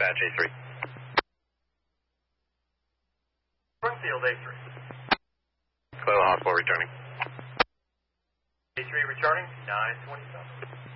dispatch A3. Springfield A3. Clear the hospital returning. A3 returning, 927.